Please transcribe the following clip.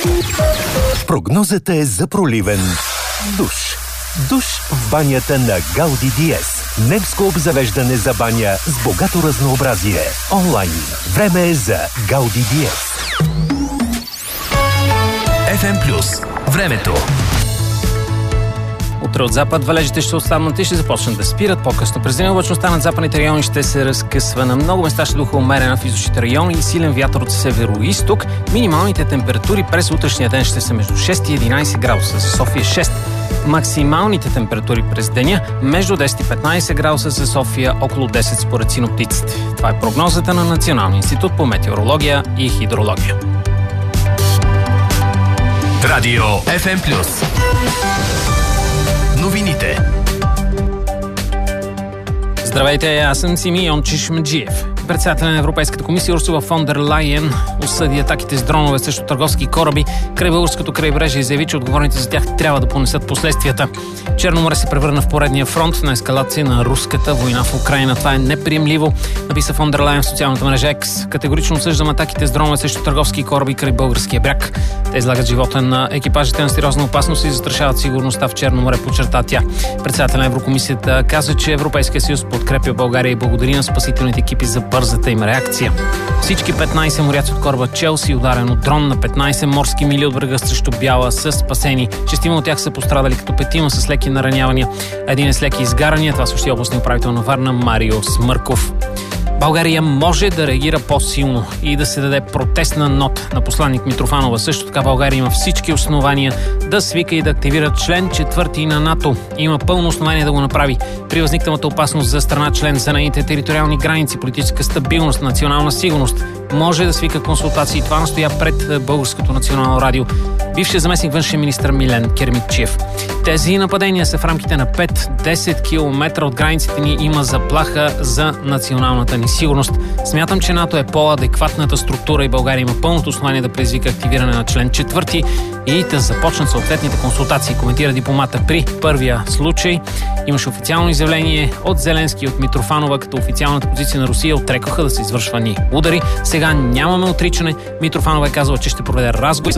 Прогнозата е за проливен душ. Душ в банята на Гауди Диез. Немско обзавеждане за баня с богато разнообразие. Онлайн. Време е за Гауди Диез. FM+. Времето. Утре от запад валежите ще останат и ще започнат да спират. По-късно през деня облачността над западните райони ще се разкъсва. На много места ще духа умерена в източните райони и силен вятър от северо-исток. Минималните температури през утрешния ден ще са между 6 и 11 градуса. За София 6. Максималните температури през деня между 10 и 15 градуса, за София около 10 според синоптиците. Това е прогнозата на Националния институт по метеорология и хидрология. Радио FM+. Новините. Здравейте, аз съм Симеон Чишмеджиев. Председателят на Европейската комисия Урсула фон дер Лайен осъди атаките с дронове срещу търговски кораби край българското крайбрежие и заяви, че отговорните за тях трябва да понесат последствията. Черно море се превърна в поредния фронт на ескалация на руската война в Украйна. Това е неприемливо, написа фон дер Лайен в социалната мрежа X. Категорично осъждам атаките с дронове срещу търговски кораби край българския бряг. Те излагат живота на екипажите на сериозна опасност и застрашават сигурността в Черно море, подчерта тя. Председателят на Еврокомисията каза, че Европейския съюз подкрепя България и благодари на спасителните екипи за бързата им реакция. Всички 15 моряци от кораба Челси, ударен от дрон на 15 морски мили от брега срещу Бяла, са спасени. 6 от тях са пострадали, като 5 с леки наранявания. Един е с леки изгарания. Това съобщи областния управител на Варна Марио Смърков. България може да реагира по-силно и да се даде протестна нота на посланник Митрофанова. Също така България има всички основания да свика и да активира член 4 на НАТО. Има пълно основание да го направи. При възникналата опасност за страна член за нейните териториални граници, политическа стабилност, национална сигурност, може да свика консултации. Това настоя пред Българското национално радио бившият заместник външен министър Милен Кермикчиев. Тези нападения са в рамките на 5-10 км от границите ни. Има заплаха за националната ни сигурност. Смятам, че НАТО е по-адекватната структура и България има пълното основание да предизвика активиране на член 4 и да започнат съответните консултации, коментира дипломата. При първия случай имаше официално изявление от Зеленски и от Митрофанова, като официалната позиция на Русия отрекоха да се извършвани удари. Сега нямаме отричане. Митрофанова е казала, че ще проведе разговор